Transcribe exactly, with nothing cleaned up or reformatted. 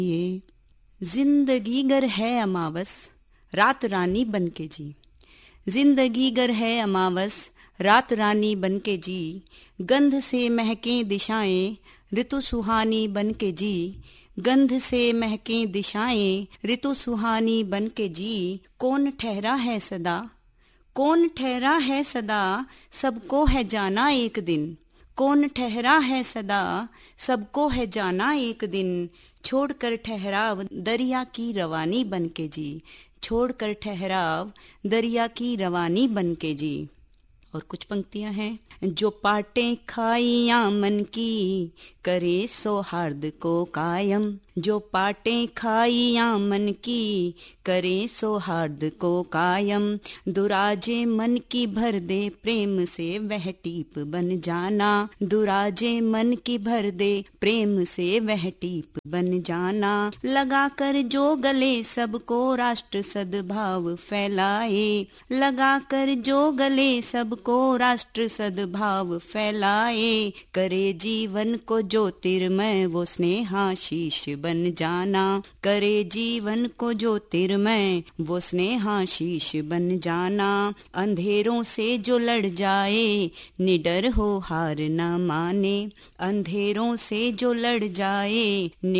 ये जिंदगी गर है अमावस रात रानी बन के जी, जिंदगी गर है अमावस रात रानी बन के जी, गंध से महके दिशाएं ऋतु सुहानी बन के जी, गंध से महके दिशाएं ऋतु सुहानी बन के जी। कौन ठहरा है सदा, कौन ठहरा है सदा, सबको है जाना एक दिन। कौन ठहरा है सदा, सबको है जाना एक दिन। छोड़कर ठहराव दरिया की रवानी बन के जी, छोड़कर ठहराव दरिया की रवानी बन के जी। और कुछ पंक्तियां हैं। जो पाटें खाइयां मन की करे सौहार्द को कायम, जो पाटें खाइयां मन की करे सौहार्द को कायम। दुराजे मन की भर दे प्रेम से वह टीप बन जाना, दुराजे मन की भर दे प्रेम से वह टीप बन जाना। लगा कर जो गले सबको राष्ट्र सद्भाव फैलाए, लगा कर जो गले सबको राष्ट्र सद्भाव फैलाए। करे जीवन को ज्योतिर्मय वो स्नेहाशीष बन जाना, करे जीवन को ज्योतिर्मय वो स्नेहाशीष बन जाना। अंधेरों से जो लड़ जाए निडर हो हार न माने, अंधेरों से जो लड़ जाए